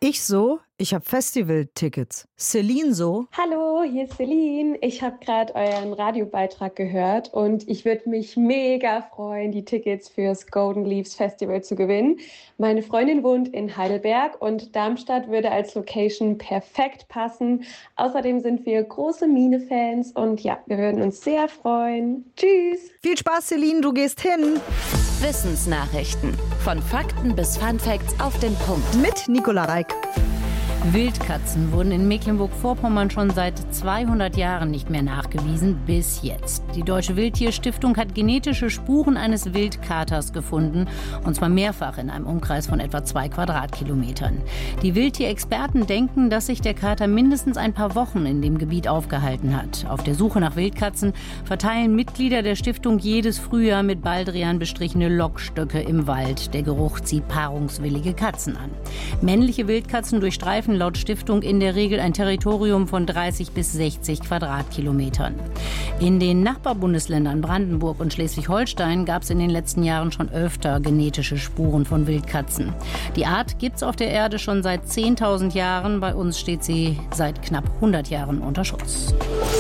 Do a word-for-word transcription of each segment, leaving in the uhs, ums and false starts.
Ich so, ich habe Festival-Tickets. Celine so. Hallo, hier ist Celine. Ich habe gerade euren Radiobeitrag gehört und ich würde mich mega freuen, die Tickets fürs Golden Leaves Festival zu gewinnen. Meine Freundin wohnt in Heidelberg und Darmstadt würde als Location perfekt passen. Außerdem sind wir große Mine-Fans und ja, wir würden uns sehr freuen. Tschüss! Viel Spaß, Celine, du gehst hin. Wissensnachrichten. Von Fakten bis Funfacts auf den Punkt. Mit Nicola Reik. Wildkatzen wurden in Mecklenburg-Vorpommern schon seit zweihundert Jahren nicht mehr nachgewiesen, bis jetzt. Die Deutsche Wildtierstiftung hat genetische Spuren eines Wildkaters gefunden, und zwar mehrfach in einem Umkreis von etwa zwei Quadratkilometern. Die Wildtierexperten denken, dass sich der Kater mindestens ein paar Wochen in dem Gebiet aufgehalten hat. Auf der Suche nach Wildkatzen verteilen Mitglieder der Stiftung jedes Frühjahr mit Baldrian bestrichene Lockstöcke im Wald. Der Geruch zieht paarungswillige Katzen an. Männliche Wildkatzen durchstreifen laut Stiftung in der Regel ein Territorium von dreißig bis sechzig Quadratkilometern. In den Nachbarbundesländern Brandenburg und Schleswig-Holstein gab es in den letzten Jahren schon öfter genetische Spuren von Wildkatzen. Die Art gibt es auf der Erde schon seit zehntausend Jahren. Bei uns steht sie seit knapp hundert Jahren unter Schutz.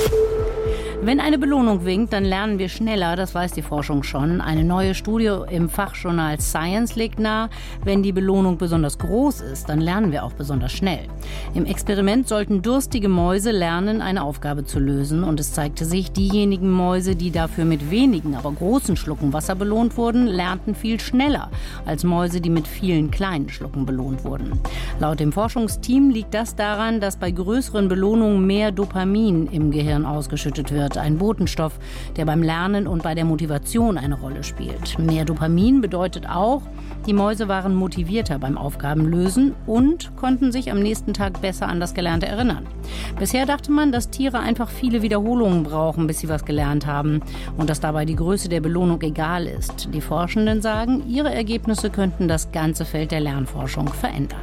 Wenn eine Belohnung winkt, dann lernen wir schneller, das weiß die Forschung schon. Eine neue Studie im Fachjournal Science legt nahe, wenn die Belohnung besonders groß ist, dann lernen wir auch besonders schnell. Im Experiment sollten durstige Mäuse lernen, eine Aufgabe zu lösen. Und es zeigte sich, diejenigen Mäuse, die dafür mit wenigen, aber großen Schlucken Wasser belohnt wurden, lernten viel schneller als Mäuse, die mit vielen kleinen Schlucken belohnt wurden. Laut dem Forschungsteam liegt das daran, dass bei größeren Belohnungen mehr Dopamin im Gehirn ausgeschüttet wird. Ein Botenstoff, der beim Lernen und bei der Motivation eine Rolle spielt. Mehr Dopamin bedeutet auch, die Mäuse waren motivierter beim Aufgabenlösen und konnten sich am nächsten Tag besser an das Gelernte erinnern. Bisher dachte man, dass Tiere einfach viele Wiederholungen brauchen, bis sie was gelernt haben und dass dabei die Größe der Belohnung egal ist. Die Forschenden sagen, ihre Ergebnisse könnten das ganze Feld der Lernforschung verändern.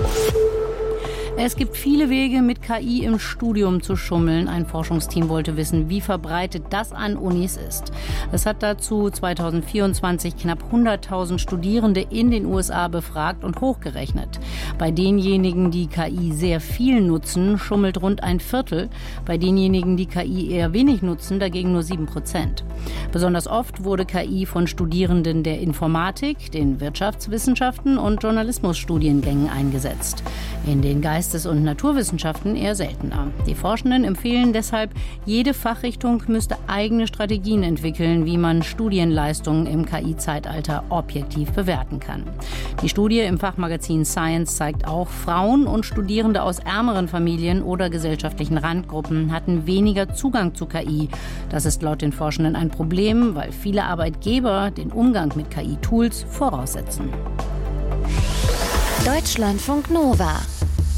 Es gibt viele Wege, mit K I im Studium zu schummeln. Ein Forschungsteam wollte wissen, wie verbreitet das an Unis ist. Es hat dazu zweitausendvierundzwanzig knapp hunderttausend Studierende in den U S A befragt und hochgerechnet. Bei denjenigen, die K I sehr viel nutzen, schummelt rund ein Viertel. Bei denjenigen, die K I eher wenig nutzen, dagegen nur sieben Prozent. Besonders oft wurde K I von Studierenden der Informatik, den Wirtschaftswissenschaften und Journalismusstudiengängen eingesetzt. In den Geistes- und Naturwissenschaften eher seltener. Die Forschenden empfehlen deshalb, jede Fachrichtung müsste eigene Strategien entwickeln, wie man Studienleistungen im K I-Zeitalter objektiv bewerten kann. Die Studie im Fachmagazin Science zeigt auch, Frauen und Studierende aus ärmeren Familien oder gesellschaftlichen Randgruppen hatten weniger Zugang zu K I. Das ist laut den Forschenden ein Problem, weil viele Arbeitgeber den Umgang mit K I-Tools voraussetzen. Deutschlandfunk Nova